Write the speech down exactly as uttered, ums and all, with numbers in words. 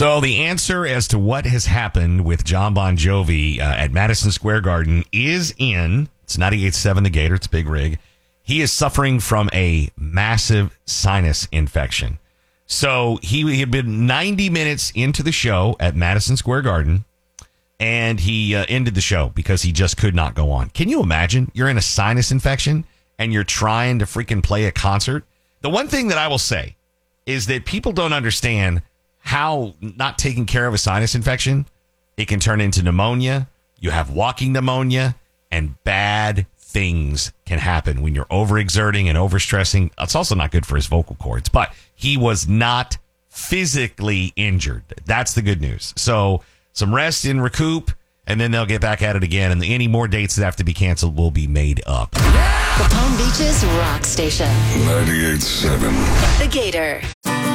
So the answer as to what has happened with John Bon Jovi uh, at Madison Square Garden is in. It's ninety-eight point seven The Gator. It's Big Rig. He is suffering from a massive sinus infection. So he, he had been ninety minutes into the show at Madison Square Garden, and he uh, ended the show because he just could not go on. Can you imagine? You're in a sinus infection, and you're trying to freaking play a concert. The one thing that I will say is that people don't understand how not taking care of a sinus infection, it can turn into pneumonia. You have walking pneumonia, and bad things can happen when you're overexerting and overstressing. It's also not good for his vocal cords, but he was not physically injured. That's the good news. So some rest and recoup, and then they'll get back at it again, and any more dates that have to be canceled will be made up. The Palm Beaches Rock Station. ninety-eight point seven. The Gator.